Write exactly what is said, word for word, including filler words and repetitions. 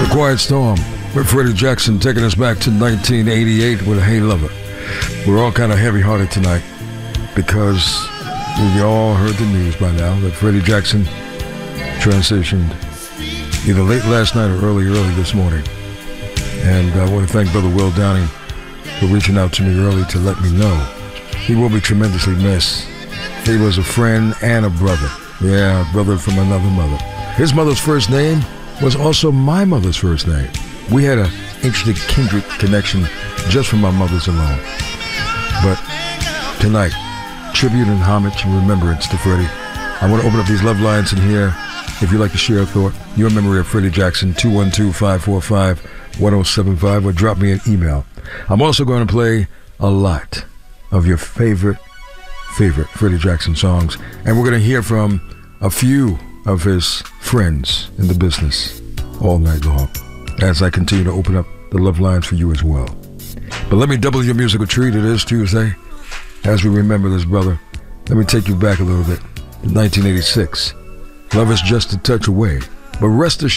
Quiet Storm with Freddie Jackson taking us back to nineteen eighty-eight with Hey Lover. We're all kind of heavy-hearted tonight because we all heard the news by now that Freddie Jackson transitioned either late last night or early, early this morning. And I want to thank Brother Will Downing for reaching out to me early to let me know. He will be tremendously missed. He was a friend and a brother. Yeah, brother from another mother. His mother's first name was also my mother's first name. We had an interesting kindred connection just from our mothers alone. But tonight, tribute and homage and remembrance to Freddie. I want to open up these love lines in here. If you'd like to share a thought, your memory of Freddie Jackson, two one two, five four five, one oh seven five, or drop me an email. I'm also going to play a lot of your favorite, favorite Freddie Jackson songs. And we're going to hear from a few of his friends in the business all night long as I continue to open up the love lines for you as well. But let me double your musical treat. It is Tuesday. As we remember this brother, let me take you back a little bit. In nineteen eighty-six, Love Is Just a Touch Away. But rest assured,